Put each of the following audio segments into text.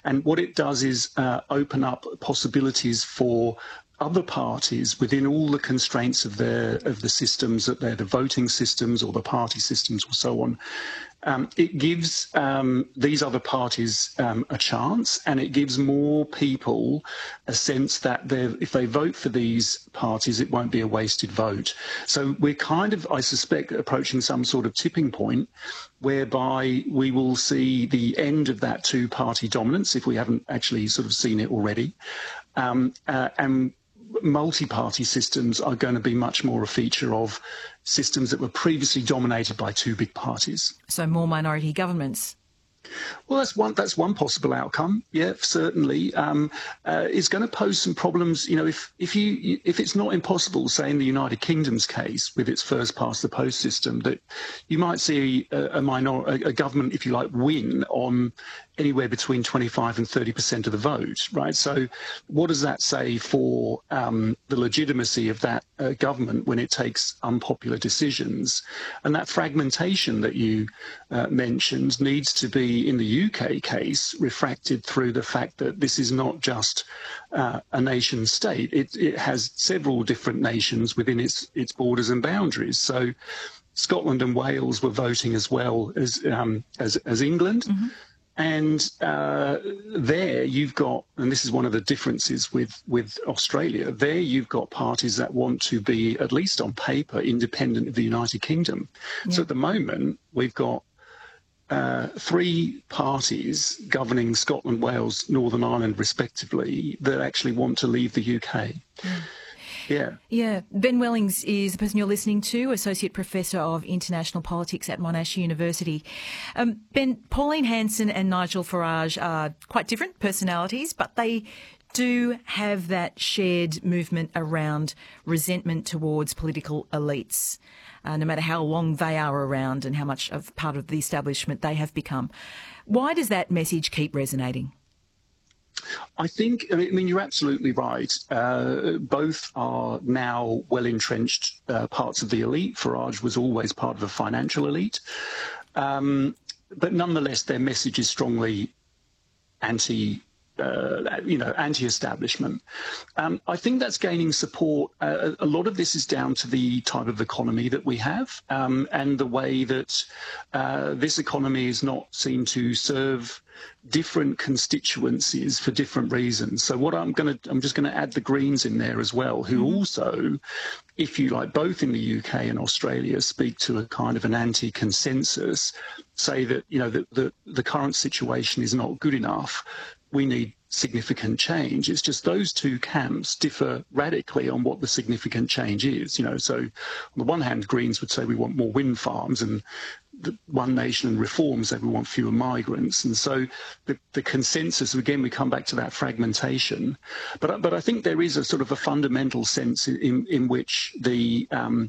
And what it does is open up possibilities for other parties within all the constraints of the systems, that they're the voting systems or the party systems or so on. It gives these other parties a chance, and it gives more people a sense that if they vote for these parties, it won't be a wasted vote. So we're kind of, I suspect, approaching some sort of tipping point whereby we will see the end of that two-party dominance, if we haven't actually sort of seen it already. And multi-party systems are going to be much more a feature of systems that were previously dominated by two big parties. So more minority governments. Well, that's one possible outcome. Yeah, certainly. It's going to pose some problems. You know, if it's not impossible, say in the United Kingdom's case, with its first past the post system, that you might see a government, if you like, win on anywhere between 25 and 30% of the vote, right? So what does that say for the legitimacy of that government when it takes unpopular decisions? And that fragmentation that you mentioned needs to be, in the UK case, refracted through the fact that this is not just a nation state. It has several different nations within its borders and boundaries. So Scotland and Wales were voting as well as England. Mm-hmm. And there you've got, and this is one of the differences with Australia, there you've got parties that want to be, at least on paper, independent of the United Kingdom. Yeah. So at the moment, we've got three parties governing Scotland, Wales, Northern Ireland, respectively, that actually want to leave the UK. Yeah. Yeah. Ben Wellings is the person you're listening to, Associate Professor of International Politics at Monash University. Ben, Pauline Hanson and Nigel Farage are quite different personalities, but they do have that shared movement around resentment towards political elites, no matter how long they are around and how much of part of the establishment they have become. Why does that message keep resonating? I mean, you're absolutely right. Both are now well-entrenched parts of the elite. Farage was always part of the financial elite. But nonetheless, their message is strongly anti-establishment. I think that's gaining support. A lot of this is down to the type of economy that we have, and the way that this economy is not seen to serve different constituencies for different reasons. So I'm just going to add the Greens in there as well, who also, if you like, both in the UK and Australia, speak to a kind of an anti-consensus, say that, you know, the current situation is not good enough. We need significant change. It's just those two camps differ radically on what the significant change is. You know, so on the one hand, Greens would say we want more wind farms, and the One Nation and Reform say we want fewer migrants. And so the consensus, again, we come back to that fragmentation. But I think there is a sort of a fundamental sense in which the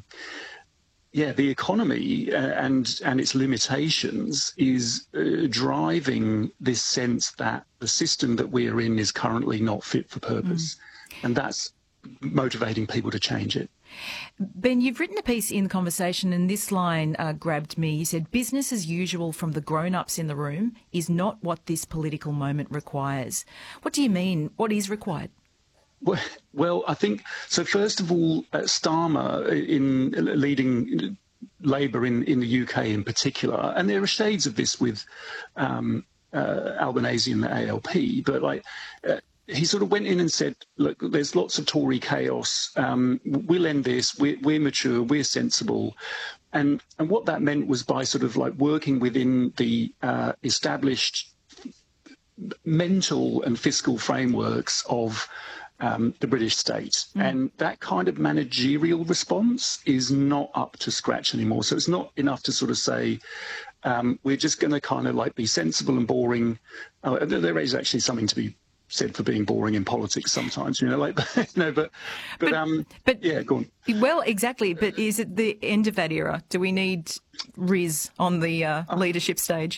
economy and its limitations is driving this sense that the system that we are in is currently not fit for purpose. And that's motivating people to change it. Ben, you've written a piece in The Conversation, and this line grabbed me. You said, business as usual from the grown-ups in the room is not what this political moment requires. What do you mean? What is required? Well, I think, so first of all, Starmer in leading Labour in the UK in particular, and there are shades of this with Albanese and the ALP, but he sort of went in and said, look, there's lots of Tory chaos, we'll end this, we're mature, we're sensible. And what that meant was by sort of like working within the established mental and fiscal frameworks of the British state. And that kind of managerial response is not up to scratch anymore. So it's not enough to sort of say, we're just going to kind of like be sensible and boring. There is actually something to be said for being boring in politics sometimes, you know, like, no, but yeah, go on. Well, exactly. But is it the end of that era? Do we need Riz on the leadership stage?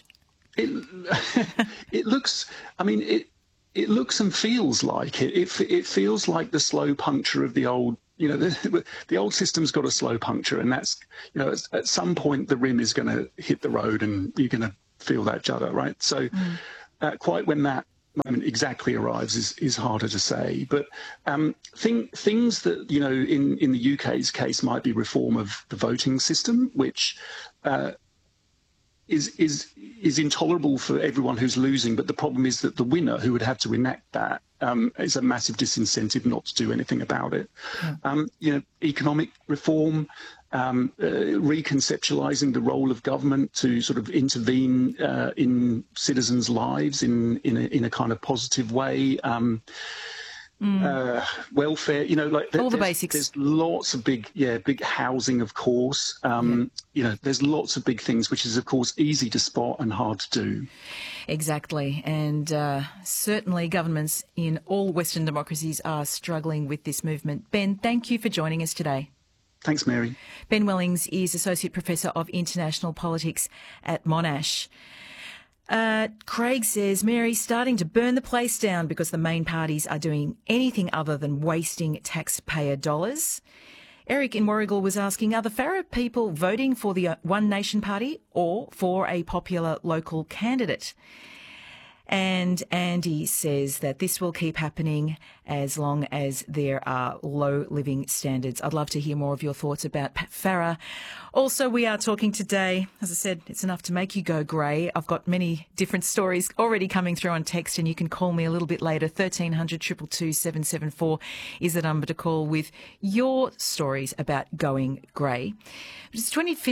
It looks, I mean, it looks and feels like it. It feels like the slow puncture of the old, you know, the old system's got a slow puncture, and that's, you know, at some point the rim is going to hit the road and you're going to feel that judder, right? So quite when that moment exactly arrives is harder to say. But things that, in the UK's case might be reform of the voting system, which is intolerable for everyone who's losing. But the problem is that the winner, who would have to enact that, is a massive disincentive not to do anything about it. Yeah. Economic reform, reconceptualizing the role of government to sort of intervene in citizens' lives in a kind of positive way. Welfare, all the basics. There's lots of big housing, of course. There's lots of big things, which is, of course, easy to spot and hard to do. Exactly. And certainly governments in all Western democracies are struggling with this movement. Ben, thank you for joining us today. Thanks, Mary. Ben Wellings is Associate Professor of International Politics at Monash. Craig says, Mary, starting to burn the place down because the main parties are doing anything other than wasting taxpayer dollars. Eric in Warragul was asking, are the Farrer people voting for the One Nation Party or for a popular local candidate? And Andy says that this will keep happening as long as there are low living standards. I'd love to hear more of your thoughts about Pat Farrer. Also, we are talking today, as I said, it's enough to make you go grey. I've got many different stories already coming through on text, and you can call me a little bit later. 1300 222 774 is the number to call with your stories about going grey. It's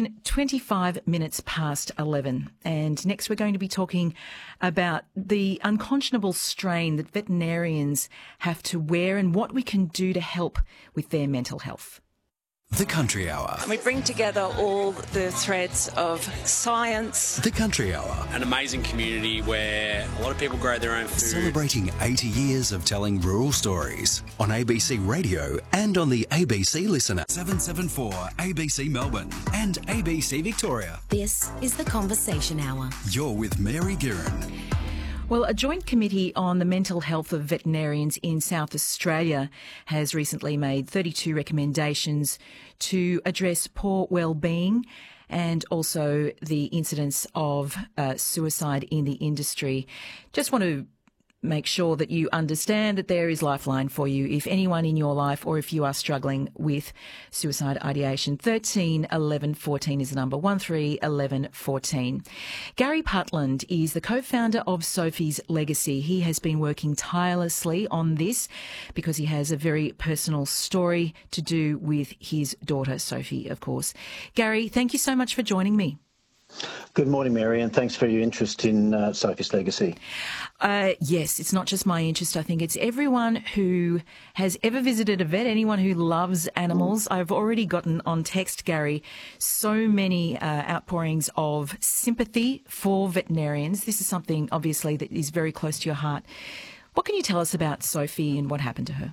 25 minutes past 11, and next we're going to be talking about the unconscionable strain that veterinarians have to wear and what we can do to help with their mental health. The Country Hour. We bring together all the threads of science. The Country Hour. An amazing community where a lot of people grow their own food. Celebrating 80 years of telling rural stories on ABC Radio and on the ABC Listener. 774 ABC Melbourne and ABC Victoria. This is The Conversation Hour. You're with Mary Guerin. Well, a joint committee on the mental health of veterinarians in South Australia has recently made 32 recommendations to address poor well-being and also the incidence of suicide in the industry. Just want to make sure that you understand that there is Lifeline for you if anyone in your life or if you are struggling with suicide ideation. 13 11 14 is the number, 13 11 14. Gary Putland is the co-founder of Sophie's Legacy. He has been working tirelessly on this because he has a very personal story to do with his daughter, Sophie, of course. Gary, thank you so much for joining me. Good morning, Mary, and thanks for your interest in Sophie's Legacy. Yes, it's not just my interest. I think it's everyone who has ever visited a vet, anyone who loves animals. I've already gotten on text, Gary, so many outpourings of sympathy for veterinarians. This is something, obviously, that is very close to your heart. What can you tell us about Sophie and what happened to her?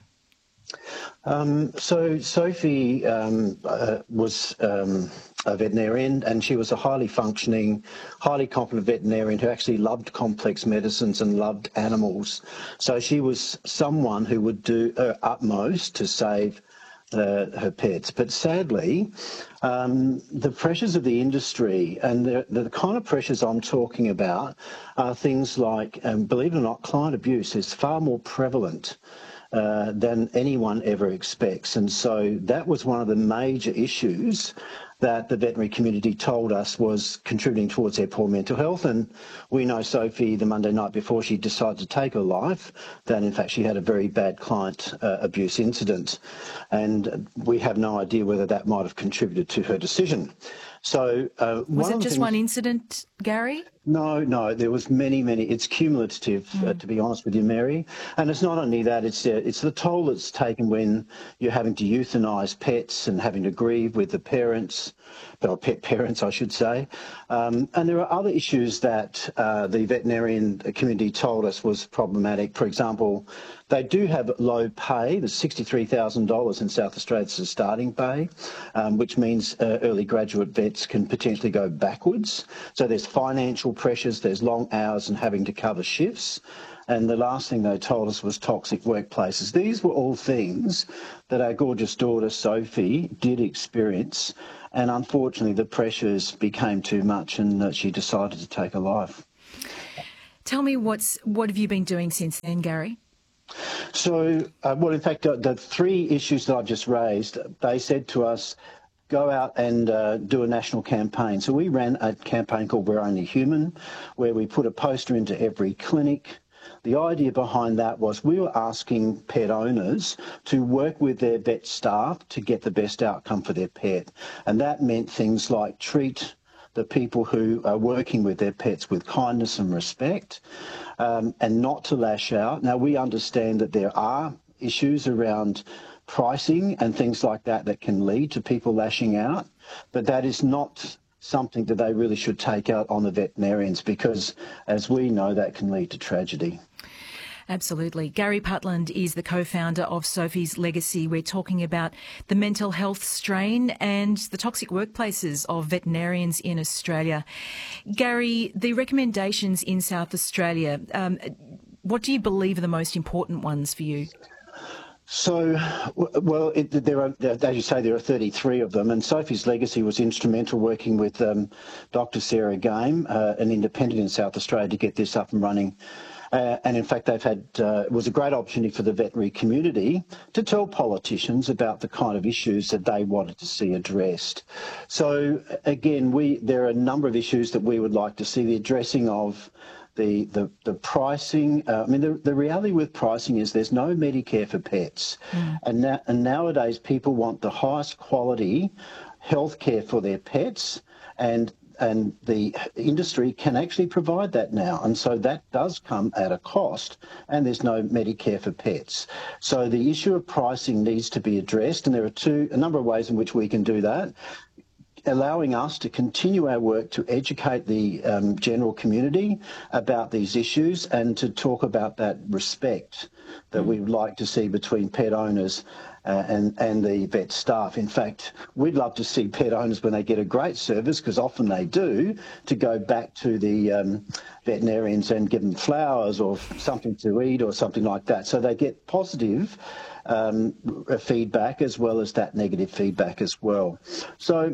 So Sophie was a veterinarian, and she was a highly functioning, highly competent veterinarian who actually loved complex medicines and loved animals. So she was someone who would do her utmost to save her pets. But sadly, the pressures of the industry and the kind of pressures I'm talking about are things like, believe it or not, client abuse is far more prevalent than anyone ever expects. And so that was one of the major issues that the veterinary community told us was contributing towards their poor mental health. And we know Sophie, the Monday night before she decided to take her life, that in fact she had a very bad client abuse incident. And we have no idea whether that might have contributed to her decision. So was it just one incident, Gary? No, there was many. It's cumulative, to be honest with you, Mary. And it's not only that, it's the toll that's taken when you're having to euthanise pets and having to grieve with the parents, or pet parents, I should say. And there are other issues that the veterinarian community told us was problematic. For example, they do have low pay. There's $63,000 in South Australia as a starting pay, which means early graduate vets can potentially go backwards. So there's financial pressures, there's long hours and having to cover shifts. And the last thing they told us was toxic workplaces. These were all things that our gorgeous daughter, Sophie, did experience. And unfortunately, the pressures became too much and she decided to take her life. Tell me what have you been doing since then, Gary? So, well, in fact, the three issues that I've just raised, they said to us, go out and do a national campaign. So we ran a campaign called We're Only Human, where we put a poster into every clinic. The idea behind that was we were asking pet owners to work with their vet staff to get the best outcome for their pet. And that meant things like treat the people who are working with their pets with kindness and respect, and not to lash out. Now, we understand that there are issues around pricing and things like that that can lead to people lashing out, but that is not something that they really should take out on the veterinarians, because, as we know, that can lead to tragedy. Absolutely. Gary Putland is the co-founder of Sophie's Legacy. We're talking about the mental health strain and the toxic workplaces of veterinarians in Australia. Gary, the recommendations in South Australia, what do you believe are the most important ones for you? So, well, there are, as you say, there are 33 of them, and Sophie's Legacy was instrumental working with Dr. Sarah Game, an independent in South Australia, to get this up and running. And in fact, they've had, it was a great opportunity for the veterinary community to tell politicians about the kind of issues that they wanted to see addressed. So again, there are a number of issues that we would like to see the addressing of. The pricing, I mean, the reality with pricing is there's no Medicare for pets. And nowadays people want the highest quality healthcare for their pets, and the industry can actually provide that now. And so that does come at a cost, and there's no Medicare for pets. So the issue of pricing needs to be addressed, and there are a number of ways in which we can do that. Allowing us to continue our work to educate the general community about these issues, and to talk about that respect that we would like to see between pet owners and the vet staff. In fact, we'd love to see pet owners, when they get a great service, because often they do, to go back to the veterinarians and give them flowers or something to eat or something like that, so they get positive feedback as well as that negative feedback as well. So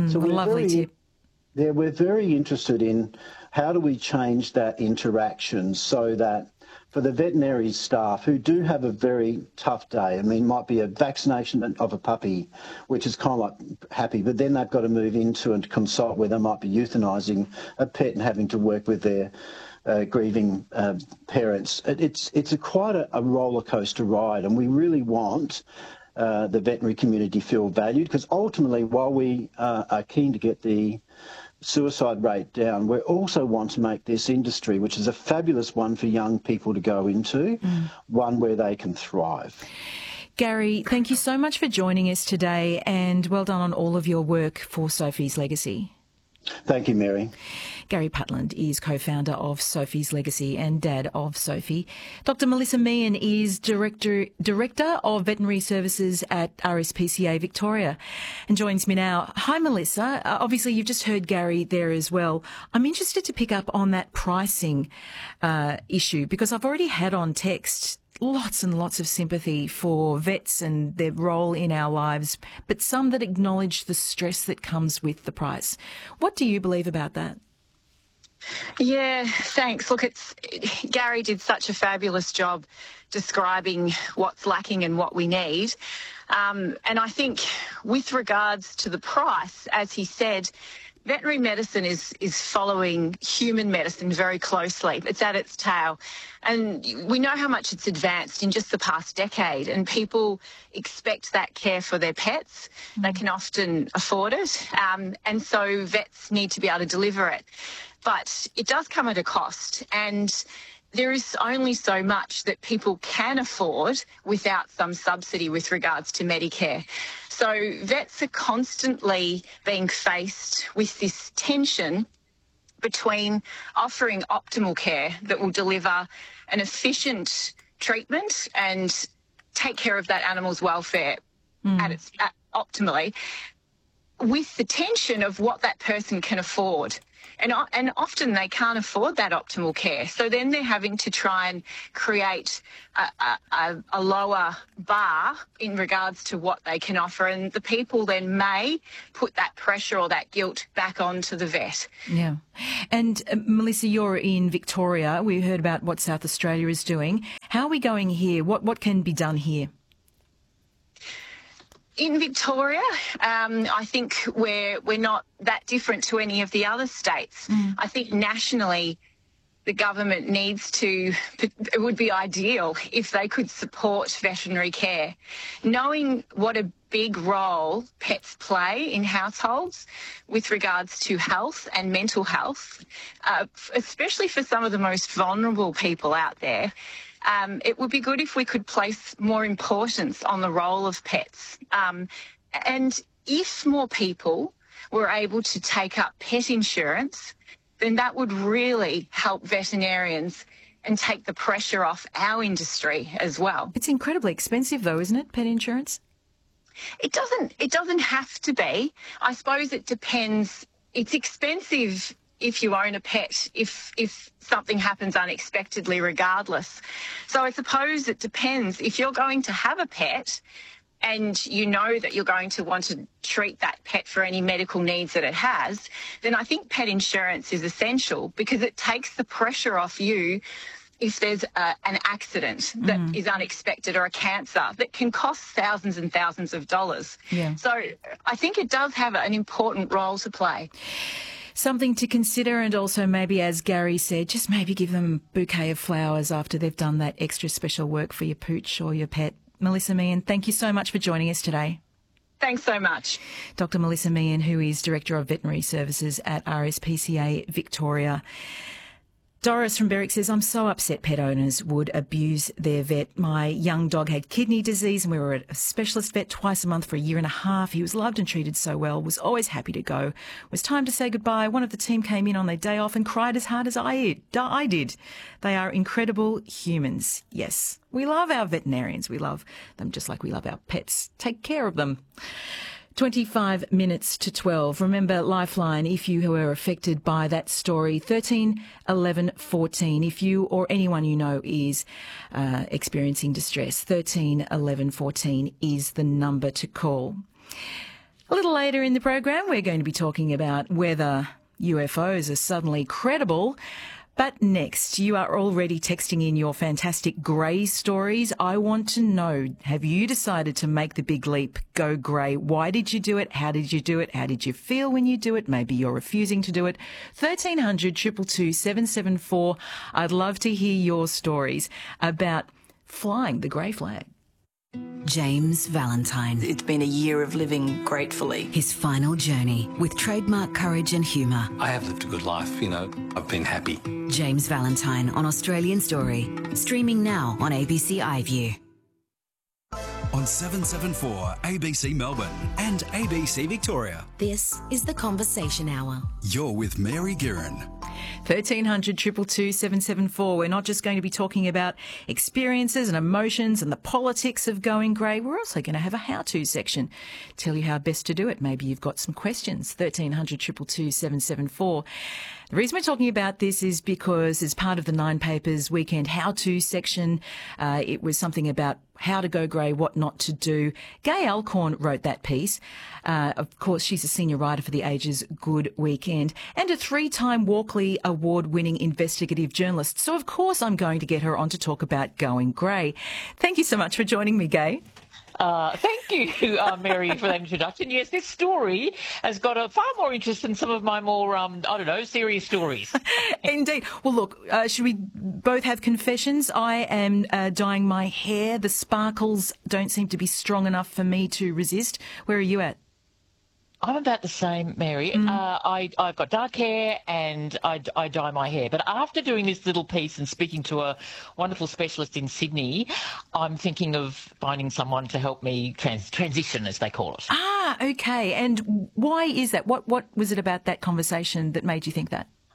we're very interested in how do we change that interaction so that for the veterinary staff who do have a very tough day, I mean, it might be a vaccination of a puppy, which is kind of like happy, but then they've got to move into and consult where they might be euthanizing a pet and having to work with their grieving parents. It's quite a roller coaster ride, and we really want the veterinary community feel valued, because ultimately, while we are keen to get the suicide rate down, we also want to make this industry, which is a fabulous one for young people to go into, one where they can thrive. Gary, thank you so much for joining us today, and well done on all of your work for Sophie's Legacy. Thank you, Mary. Gary Putland is co-founder of Sophie's Legacy and dad of Sophie. Dr. Melissa Meehan is Director of Veterinary Services at RSPCA Victoria and joins me now. Hi, Melissa. Obviously, you've just heard Gary there as well. I'm interested to pick up on that pricing issue, because I've already had on text lots and lots of sympathy for vets and their role in our lives, but some that acknowledge the stress that comes with the price. What do you believe about that? Yeah, thanks. Look, Gary did such a fabulous job describing what's lacking and what we need. And I think with regards to the price, as he said, veterinary medicine is following human medicine very closely. It's at its tail. And we know how much it's advanced in just the past decade, and people expect that care for their pets. They can often afford it. And so vets need to be able to deliver it. But it does come at a cost, and there is only so much that people can afford without some subsidy with regards to Medicare. So vets are constantly being faced with this tension between offering optimal care that will deliver an efficient treatment and take care of that animal's welfare optimally, with the tension of what that person can afford. And often they can't afford that optimal care. So then they're having to try and create a lower bar in regards to what they can offer. And the people then may put that pressure or that guilt back onto the vet. Yeah. And Melissa, you're in Victoria. We heard about what South Australia is doing. How are we going here? What can be done here? In Victoria, I think we're not that different to any of the other states. I think nationally, the government needs to, it would be ideal if they could support veterinary care. Knowing what a big role pets play in households with regards to health and mental health, especially for some of the most vulnerable people out there, it would be good if we could place more importance on the role of pets. And if more people were able to take up pet insurance, then that would really help veterinarians and take the pressure off our industry as well. It's incredibly expensive though, isn't it, pet insurance? It doesn't have to be. I suppose it depends. It's expensive if you own a pet, if something happens unexpectedly regardless. So I suppose it depends. If you're going to have a pet and you know that you're going to want to treat that pet for any medical needs that it has, then I think pet insurance is essential because it takes the pressure off you if there's an accident that is unexpected or a cancer that can cost thousands and thousands of dollars. Yeah. So I think it does have an important role to play. Something to consider, and also maybe, as Gary said, just maybe give them a bouquet of flowers after they've done that extra special work for your pooch or your pet. Melissa Meehan, thank you so much for joining us today. Thanks so much. Dr. Melissa Meehan, who is Director of Veterinary Services at RSPCA Victoria. Doris from Berwick says, I'm so upset pet owners would abuse their vet. My young dog had kidney disease and we were at a specialist vet twice a month for a year and a half. He was loved and treated so well, was always happy to go. It was time to say goodbye. One of the team came in on their day off and cried as hard as I did. They are incredible humans. Yes, we love our veterinarians. We love them just like we love our pets. Take care of them. 25 minutes to 12. Remember Lifeline if you were affected by that story. 13 11 14. If you or anyone you know is experiencing distress, 13 11 14 is the number to call. A little later in the program, we're going to be talking about whether UFOs are suddenly credible. But next, you are already texting in your fantastic grey stories. I want to know, have you decided to make the big leap, go grey? Why did you do it? How did you do it? How did you feel when you do it? Maybe you're refusing to do it. 1300 222 774. I'd love to hear your stories about flying the grey flag. James Valentine. It's been a year of living gratefully. His final journey with trademark courage and humour. I have lived a good life, I've been happy. James Valentine on Australian Story. Streaming now on ABC iView. On 774 ABC Melbourne and ABC Victoria. This is The Conversation Hour. You're with Mary Guerin. 1300 222 774. We're not just going to be talking about experiences and emotions and the politics of going grey. We're also going to have a how-to section. Tell you how best to do it. Maybe you've got some questions. 1300 222 774. The reason we're talking about this is because as part of the Nine Papers weekend how-to section, it was something about how to go grey, what not to do. Gay Alcorn wrote that piece. Of course, she's a senior writer for the Age's Good Weekend and a 3-time Walkley Award-winning investigative journalist. So, of course, I'm going to get her on to talk about going grey. Thank you so much for joining me, Gay. Thank you, Mary, for that introduction. Yes, this story has got a far more interest than some of my more, serious stories. Indeed. Well, look, should we both have confessions? I am dyeing my hair. The sparkles don't seem to be strong enough for me to resist. Where are you at? I'm about the same, Mary. I've got dark hair and I dye my hair. But after doing this little piece and speaking to a wonderful specialist in Sydney, I'm thinking of finding someone to help me transition, as they call it. Ah, okay. And why is that? What was it about that conversation that made you think that?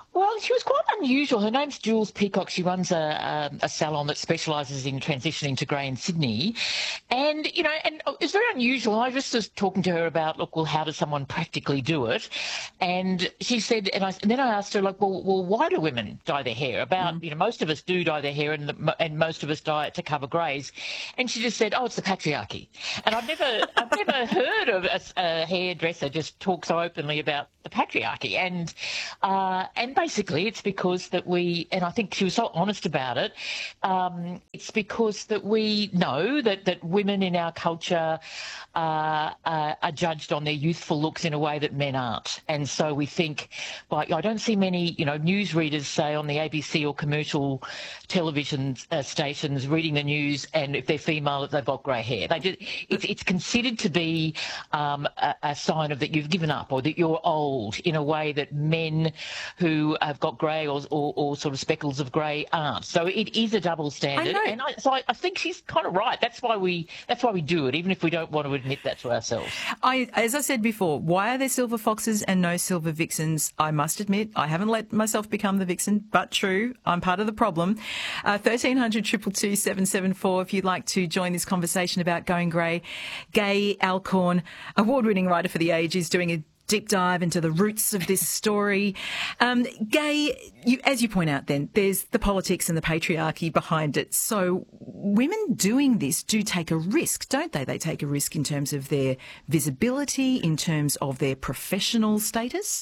Well, she was quite unusual. Her name's Jules Peacock. She runs a salon that specialises in transitioning to grey in Sydney. And, you know, and it's very unusual. I just was talking to her about, look, well, how does someone practically do it? And she said, and then I asked her, like, well, why do women dye their hair? You know, most of us do dye their hair and most of us dye it to cover greys. And she just said, oh, it's the patriarchy. And I've never heard of a hairdresser just talk so openly about the patriarchy. And basically it's because that and I think she was so honest about it, it's because that we know that women in our culture are judged on their youthful looks in a way that men aren't. And so we think, like, I don't see many, you know, newsreaders, say, on the ABC or commercial television stations reading the news, and if they're female, they've got grey hair. It's considered to be a sign of that you've given up or that you're old, in a way that men who have got grey or sort of speckles of grey aren't. So it is a double standard. I think she's kind of right. That's why we do it, even if we don't want to admit that to ourselves. As I said before, why are there silver foxes and no silver vixens? I must admit, I haven't let myself become the vixen, but true, I'm part of the problem. 1300 222 774 if you'd like to join this conversation about going grey. Gay Alcorn, award-winning writer for The Age, is doing a deep dive into the roots of this story. Gay, as you point out then, there's the politics and the patriarchy behind it. So women doing this do take a risk, don't they? They take a risk in terms of their visibility, in terms of their professional status?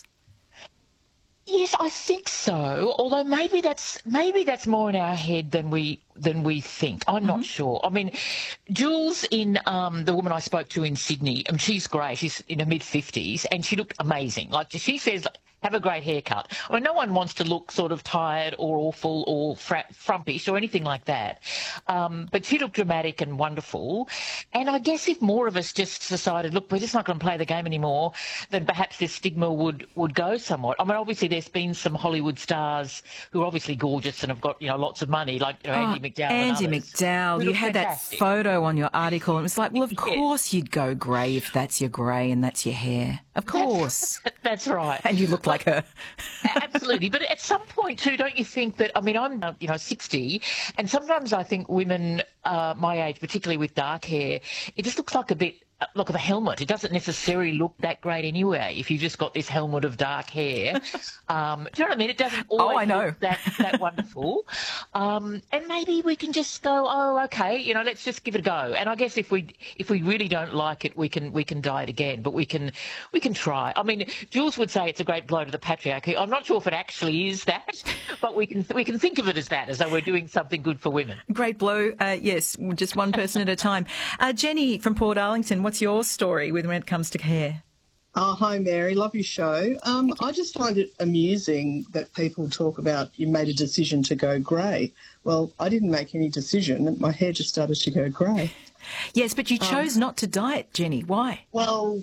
Yes, I think so. Although maybe that's more in our head than we think. I'm not sure. I mean, Jules, the woman I spoke to in Sydney, she's grey. She's in her mid-50s, and she looked amazing. Like, she says, have a great haircut. I mean, no one wants to look sort of tired or awful or frumpish or anything like that. But she looked dramatic and wonderful. And I guess if more of us just decided, look, we're just not going to play the game anymore, then perhaps this stigma would go somewhat. I mean, obviously there's been some Hollywood stars who are obviously gorgeous and have got, you know, lots of money, like, you know, Andie MacDowell. Andie MacDowell, you had fantastic. That photo on your article, and it was like, well, of course you'd go grey if that's your grey and that's your hair. Of course. That's right. And you look like her. Absolutely. But at some point too, don't you think that, I mean, I'm, 60, and sometimes I think women my age, particularly with dark hair, it just looks like a bit look of a helmet. It doesn't necessarily look that great anyway if you've just got this helmet of dark hair. Do you know what I mean? It doesn't always look that wonderful. And maybe we can just go, oh, okay, you know, let's just give it a go. And I guess if we really don't like it, we can dye it again. But we can try. I mean, Jules would say it's a great blow to the patriarchy. I'm not sure if it actually is that, but we can think of it as that, as though we're doing something good for women. Great blow. Yes, just one person at a time. Jenny from Port Arlington, what's your story when it comes to hair? Oh, hi, Mary. Love your show. I just find it amusing that people talk about you made a decision to go grey. Well, I didn't make any decision. My hair just started to go grey. Yes, but you chose not to dye it, Jenny. Why? Well,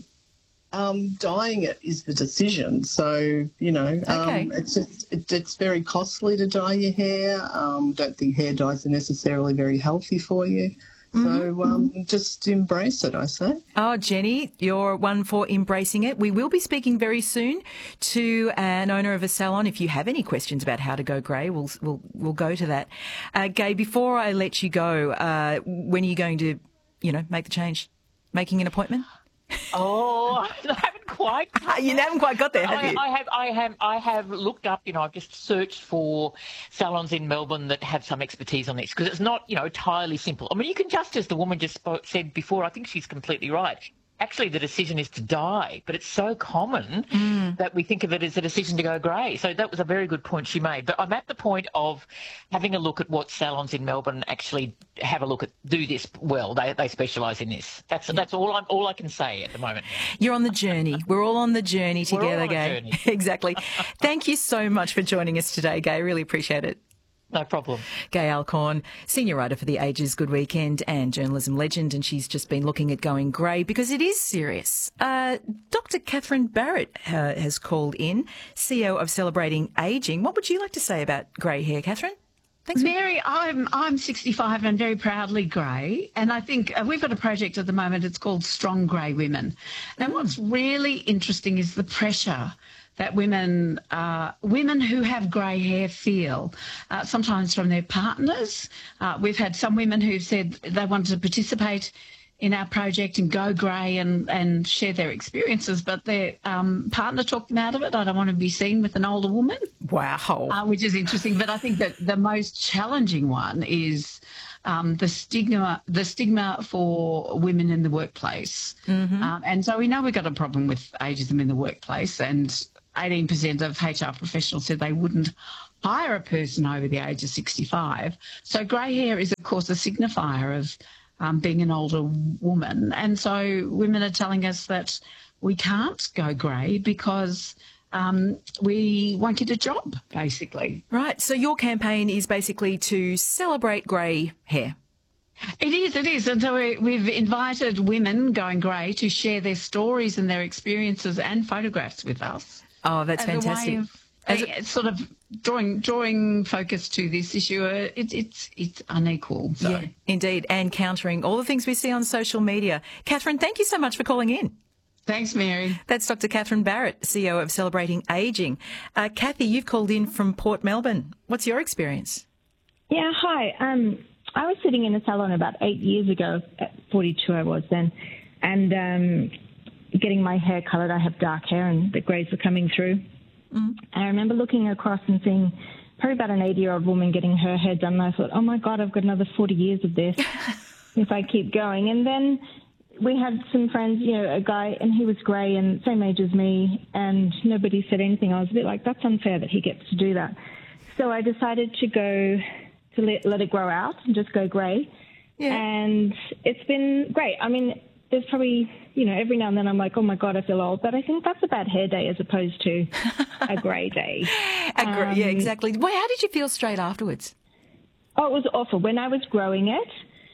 dyeing it is the decision. So, you know, it's very costly to dye your hair. Don't think hair dyes are necessarily very healthy for you. So just embrace it, I say. Oh, Jenny, you're one for embracing it. We will be speaking very soon to an owner of a salon. If you have any questions about how to go grey, we'll go to that. Gay, before I let you go, when are you going to, make the change? Making an appointment? Oh, I haven't quite. You haven't quite got there, have you? I have looked up. I've just searched for salons in Melbourne that have some expertise on this, because it's not, entirely simple. I mean, you can just, as the woman just said before, I think she's completely right. Actually, the decision is to dye, but it's so common that we think of it as a decision to go grey. So that was a very good point she made. But I'm at the point of having a look at what salons in Melbourne actually have a look at, do this well. They specialise in this. That's all I can say at the moment. You're on the journey. We're all on the journey together, Gay. Exactly. Thank you so much for joining us today, Gay. Really appreciate it. No problem. Gay Alcorn, senior writer for The Age's Good Weekend and journalism legend, and she's just been looking at going grey because it is serious. Dr. Catherine Barrett has called in, CEO of Celebrating Ageing. What would you like to say about grey hair, Catherine? Thanks, Mary. I'm 65 and very proudly grey, and I think we've got a project at the moment. It's called Strong Grey Women. And what's really interesting is the pressure that women who have grey hair feel, sometimes from their partners. We've had some women who've said they wanted to participate in our project and go grey and share their experiences, but their partner talked them out of it. I don't want to be seen with an older woman. Wow. Which is interesting. But I think that the most challenging one is the stigma for women in the workplace. And so we know we've got a problem with ageism in the workplace, and 18% of HR professionals said they wouldn't hire a person over the age of 65. So grey hair is, of course, a signifier of being an older woman. And so women are telling us that we can't go grey because we won't get a job, basically. Right. So your campaign is basically to celebrate grey hair. It is. And so we've invited women going grey to share their stories and their experiences and photographs with us. Oh, that's fantastic. It's sort of drawing focus to this issue. It's unequal. So. Yeah, indeed, and countering all the things we see on social media. Catherine, thank you so much for calling in. Thanks, Mary. That's Dr. Catherine Barrett, CEO of Celebrating Ageing. Kathy, you've called in from Port Melbourne. What's your experience? Yeah, hi. I was sitting in a salon about 8 years ago, at 42 I was then, and getting my hair coloured. I have dark hair and the greys were coming through. And I remember looking across and seeing probably about an 80-year-old woman getting her hair done. And I thought, oh, my God, I've got another 40 years of this if I keep going. And then we had some friends, a guy, and he was grey and same age as me, and nobody said anything. I was a bit like, that's unfair that he gets to do that. So I decided to let it grow out and just go grey. Yeah. And it's been great. I mean, there's probably, every now and then I'm like, oh, my God, I feel old. But I think that's a bad hair day as opposed to a grey day. Yeah, exactly. Well, how did you feel straight afterwards? Oh, it was awful. When I was growing it,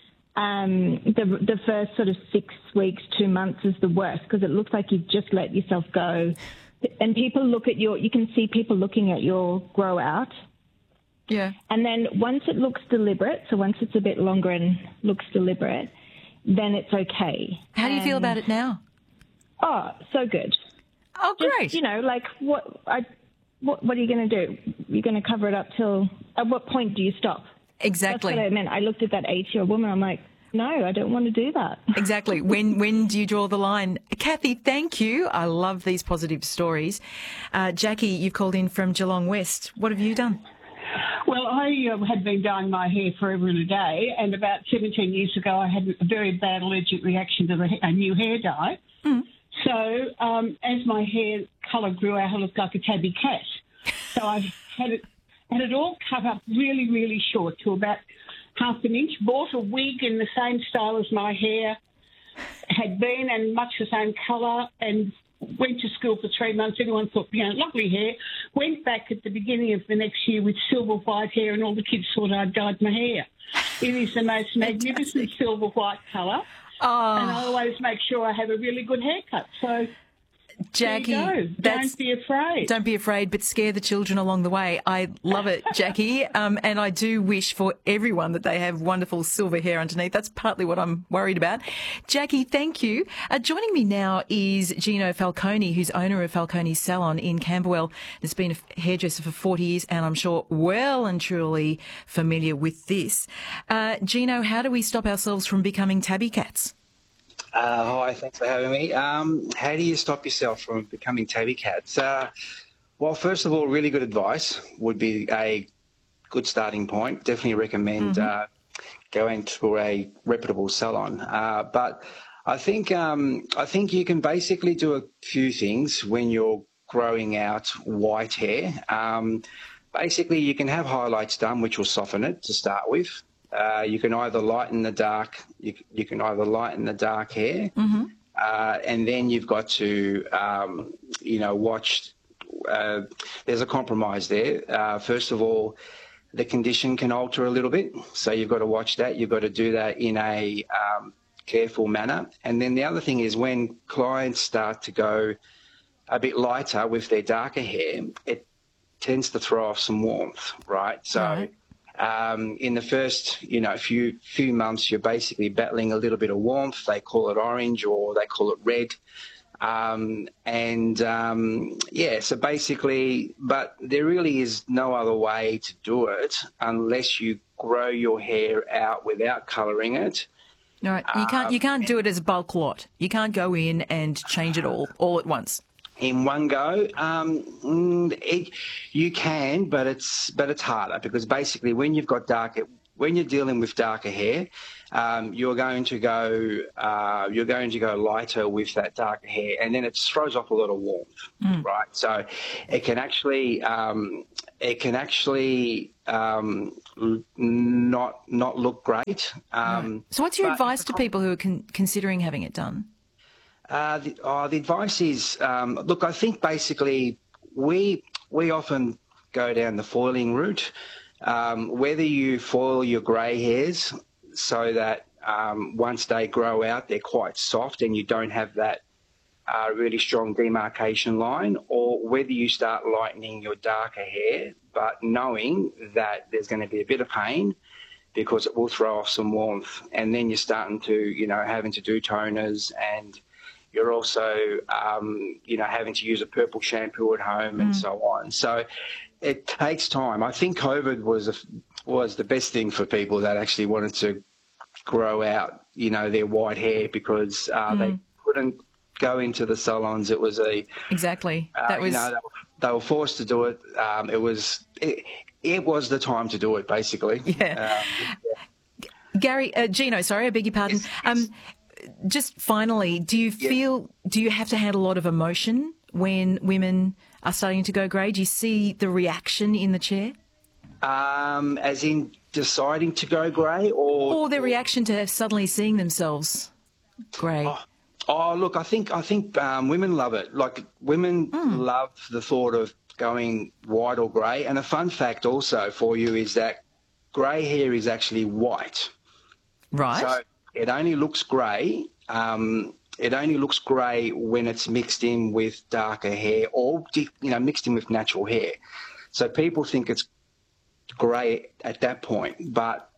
the first sort of 6 weeks, 2 months is the worst because it looks like you've just let yourself go. And people look at you can see people looking at your grow out. Yeah. And then once it looks deliberate, so once it's a bit longer and looks deliberate, then it's okay. How do you feel about it now? Oh, so good. Oh, great. Just, what are you going to do? You're going to cover it up till, at what point do you stop? Exactly. That's what I meant. I looked at that 80-year-old woman, I'm like, no, I don't want to do that. Exactly. When do you draw the line? Kathy, thank you. I love these positive stories. Jackie, you've called in from Geelong West. What have you done? Well, I had been dyeing my hair forever and a day, and about 17 years ago I had a very bad allergic reaction to a new hair dye. So as my hair colour grew out, I looked like a tabby cat. So I had it all cut up really, really short to about half an inch, bought a wig in the same style as my hair had been and much the same colour, and went to school for 3 months. Everyone thought, lovely hair. Went back at the beginning of the next year with silver white hair, and all the kids thought I'd dyed my hair. It is the most magnificent silver white colour. Oh. And I always make sure I have a really good haircut. So, Jackie, don't be afraid. Don't be afraid, but scare the children along the way. I love it, Jackie. And I do wish for everyone that they have wonderful silver hair underneath. That's partly what I'm worried about. Jackie, thank you. Joining me now is Gino Falcone, who's owner of Falcone's Salon in Camberwell. Has been a hairdresser for 40 years, and I'm sure well and truly familiar with this. Gino, how do we stop ourselves from becoming tabby cats? Hi, thanks for having me. How do you stop yourself from becoming tabby cats? Well, first of all, really good advice would be a good starting point. Definitely recommend going to a reputable salon. But I think you can basically do a few things when you're growing out white hair. Basically, you can have highlights done, which will soften it to start with. You can either lighten the dark. You can either lighten the dark hair, and then you've got to, watch. There's a compromise there. First of all, the condition can alter a little bit, so you've got to watch that. You've got to do that in a careful manner. And then the other thing is when clients start to go a bit lighter with their darker hair, it tends to throw off some warmth, right? So. In the first, few months, you're basically battling a little bit of warmth. They call it orange or they call it red. So basically, but there really is no other way to do it unless you grow your hair out without colouring it. All right. You can't do it as a bulk lot. You can't go in and change it all at once. In one go, you can, but it's harder because basically when you're dealing with darker hair, you're going to go lighter with that darker hair, and then it throws off a lot of warmth, right? So it can actually not look great. Right. So what's your advice to people who are considering having it done? The advice is, look, I think basically we often go down the foiling route. Whether you foil your grey hairs so that once they grow out, they're quite soft and you don't have that really strong demarcation line, or whether you start lightening your darker hair, but knowing that there's going to be a bit of pain because it will throw off some warmth, and then you're starting to, having to do toners, and you're also, having to use a purple shampoo at home and so on. So it takes time. I think COVID was the best thing for people that actually wanted to grow out, their white hair because they couldn't go into the salons. It was exactly they were forced to do it. It was the time to do it, basically. Yeah. Gary, Gino, sorry, I beg your pardon. Yes. Just finally, do you have to handle a lot of emotion when women are starting to go grey? Do you see the reaction in the chair? As in deciding to go grey, or their reaction to suddenly seeing themselves grey? Oh, look, I think women love it. Like, women love the thought of going white or grey. And a fun fact also for you is that grey hair is actually white. Right. So it only looks grey. It only looks grey when it's mixed in with darker hair or, mixed in with natural hair. So people think it's grey at that point, but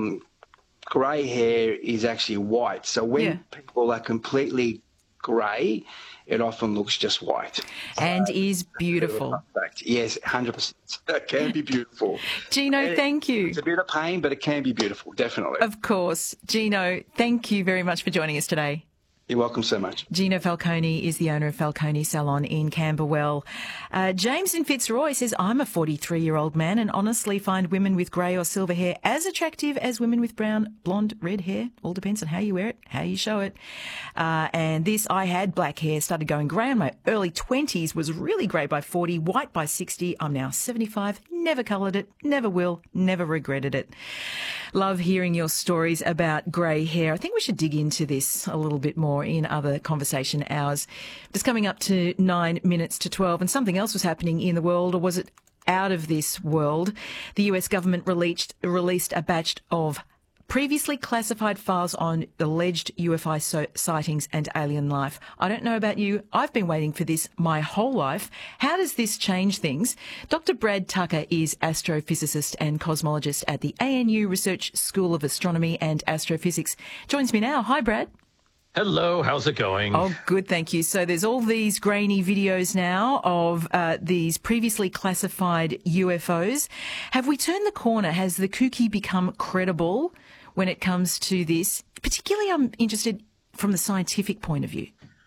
grey hair is actually white. So when people are completely grey, it often looks just white. And is beautiful. Yes, 100%. It can be beautiful. Gino, thank you. It's a bit of pain, but it can be beautiful, definitely. Of course. Gino, thank you very much for joining us today. You're welcome so much. Gino Falcone is the owner of Falcone Salon in Camberwell. James in Fitzroy says, I'm a 43-year-old man and honestly find women with grey or silver hair as attractive as women with brown, blonde, red hair. All depends on how you wear it, how you show it. And I had black hair, started going grey in my early 20s, was really grey by 40, white by 60. I'm now 75, never coloured it, never will, never regretted it. Love hearing your stories about grey hair. I think we should dig into this a little bit more in other conversation hours. Just coming up to 9 minutes to 12, and something else was happening in the world, or was it out of this world? The US government released a batch of previously classified files on alleged UFO sightings and alien life. I don't know about you. I've been waiting for this my whole life. How does this change things? Dr. Brad Tucker is astrophysicist and cosmologist at the ANU Research School of Astronomy and Astrophysics. Joins me now. Hi, Brad. Hello, how's it going? Oh, good, thank you. So there's all these grainy videos now of these previously classified UFOs. Have we turned the corner? Has the kooky become credible when it comes to this? Particularly, I'm interested from the scientific point of view.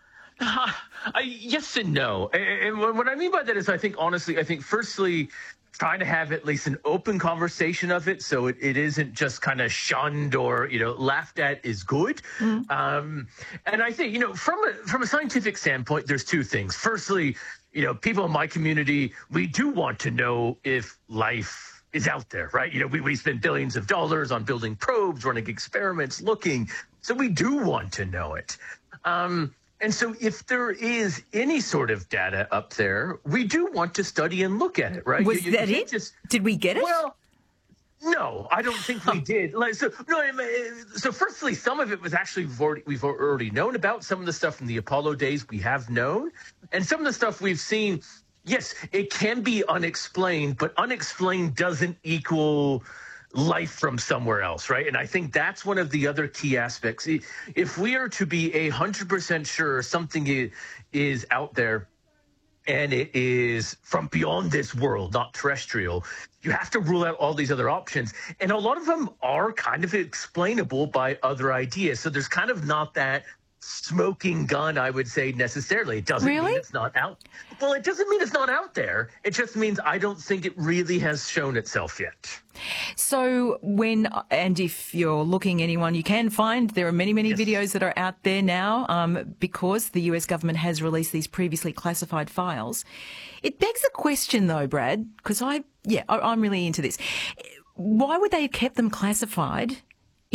Yes and no. And what I mean by that is I think firstly, trying to have at least an open conversation of it so it isn't just kind of shunned or, laughed at is good. Mm-hmm. And I think, from a scientific standpoint, there's two things. Firstly, people in my community, we do want to know if life is out there, right? We spend billions of dollars on building probes, running experiments, looking. So we do want to know it. And so if there is any sort of data up there, we do want to study and look at it, right? Was that it? Did we get it? Well, no, I don't think we did. So firstly, some of it was actually we've already known about. Some of the stuff from the Apollo days we have known. And some of the stuff we've seen, yes, it can be unexplained, but unexplained doesn't equal life from somewhere else, right? And I think that's one of the other key aspects. If we are to be 100% sure something is out there and it is from beyond this world, not terrestrial, you have to rule out all these other options. And a lot of them are kind of explainable by other ideas. So there's kind of not that smoking gun, I would say, necessarily. It doesn't mean it's not out. Well, it doesn't mean it's not out there. It just means I don't think it really has shown itself yet. So and if you're looking, anyone, you can find, there are many videos that are out there now because the US government has released these previously classified files. It begs the question, though, Brad, because I'm really into this. Why would they have kept them classified